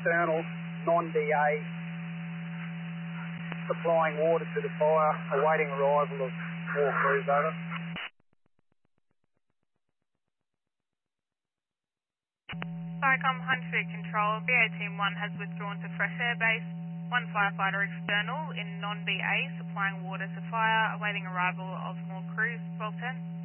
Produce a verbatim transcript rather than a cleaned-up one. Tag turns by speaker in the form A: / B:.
A: external, non-B A, supplying water to the fire, awaiting arrival of more crews, over.
B: Starcom Hunchville Control, B A Team one has withdrawn to Fresh Air Base. One firefighter external in non-B A, supplying water to fire, awaiting arrival of more crews, twelve ten.